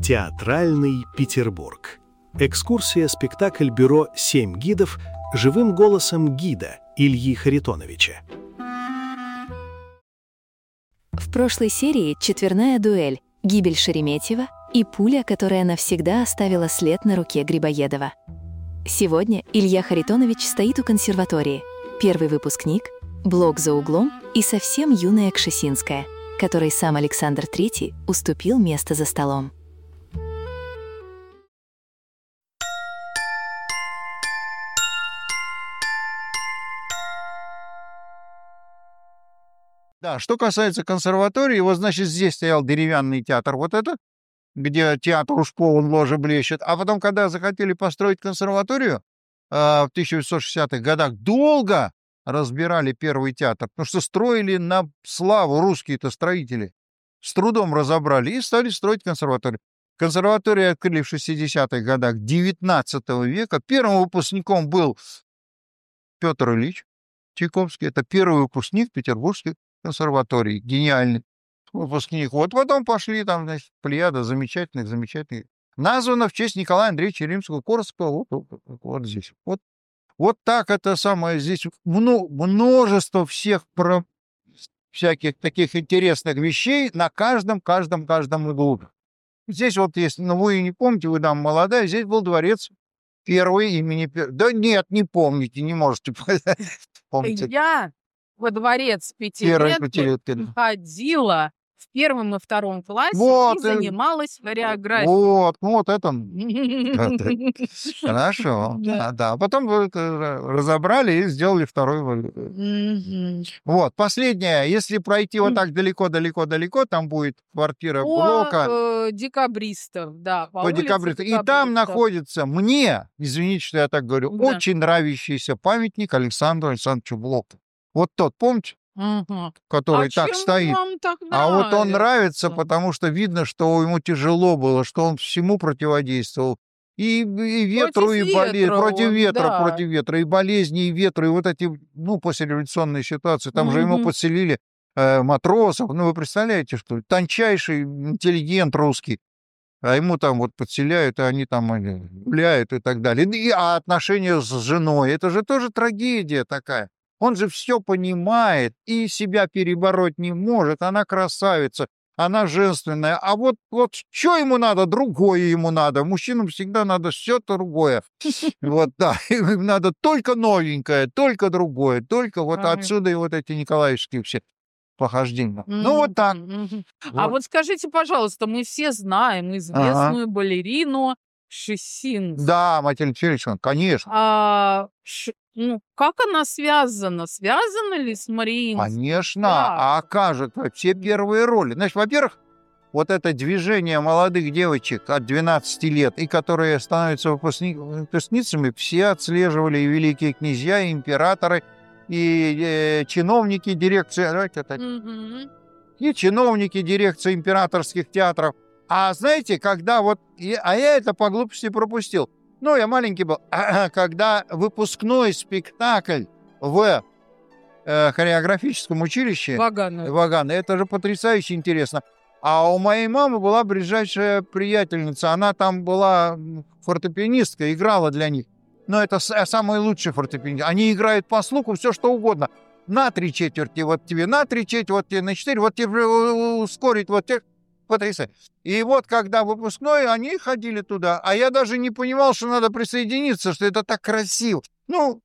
Театральный Петербург. Экскурсия-спектакль бюро «Семь гидов» живым голосом гида Ильи Харитоновича. В прошлой серии четверная дуэль, гибель Шереметьева и пуля, которая навсегда оставила след на руке Грибоедова. Сегодня Илья Харитонович стоит у консерватории. Первый выпускник, блок за углом и совсем юная Кшесинская, которой сам Александр III уступил место за столом. Да, что касается консерватории, вот, значит, здесь стоял деревянный театр, вот этот, где театр уж полон, ложа блещет. А потом, когда захотели построить консерваторию в 1860-х годах, долго разбирали первый театр, потому что строили на славу русские-то строители. С трудом разобрали и стали строить консерваторию. Консерваторию открыли в 60-х годах XIX века. Первым выпускником был Петр Ильич Чайковский. Это первый выпускник Петербургской консерватории. Гениальный выпускник. Вот потом пошли там, значит, плеяда замечательных. Названо в честь Николая Андреевича Римского-Корсакова. Вот здесь. Вот так это самое. Здесь множество всяких таких интересных вещей на каждом углу. Здесь вот есть, но вы не помните, вы там молодая, здесь был дворец первый имени... Да нет, не помните, не можете помнить. Я во дворец Пятилетки ходила в первом и втором классе и занималась хореографией. Вот это. Хорошо. Да. Потом разобрали и сделали второй. Вот, последнее. Если пройти вот так далеко, там будет квартира Блока. Декабристов, да. По декабристам. И там находится мне, извините, что я так говорю, очень нравящийся памятник Александру Александровичу Блоку. Вот тот, помните? Который так стоит. А вот он нравится, потому что видно, что ему тяжело было, что он всему противодействовал. И ветру, и болезни, против ветра, и болезни, и ветру, и вот эти, послереволюционные ситуации. Там же ему подселили матросов. Вы представляете, что тончайший интеллигент русский. А ему там вот подселяют, и они там гуляют и так далее. А отношения с женой, это же тоже трагедия такая. Он же все понимает и себя перебороть не может. Она красавица, она женственная. А вот что ему надо? Другое ему надо. Мужчинам всегда надо все другое. Вот, да. Им надо только новенькое, только другое. Только вот отсюда и вот эти николаевские все похождения. Вот так. А вот скажите, пожалуйста, мы все знаем известную балерину Кшесинскую. Да, Матильда Феличевна, конечно. Как она связана? Связана ли с Мариинским? Конечно, а окажет все первые роли. Значит, во-первых, вот это движение молодых девочек от 12 лет, и которые становятся выпускницами, все отслеживали и великие князья, и императоры, и чиновники дирекции... И чиновники дирекции императорских театров. А знаете, когда я это по глупости пропустил. Я маленький был. Когда выпускной спектакль в хореографическом училище Вагана, это же потрясающе интересно. А у моей мамы была ближайшая приятельница. Она там была фортепианистка, играла для них. Но это самые лучшие фортепианисты. Они играют по слуху все, что угодно. На 3/4, вот тебе на 3/4, вот тебе на 4, вот тебе ускорить, вот тебе... Потрясающе. И вот когда выпускной, они ходили туда, а я даже не понимал, что надо присоединиться, что это так красиво.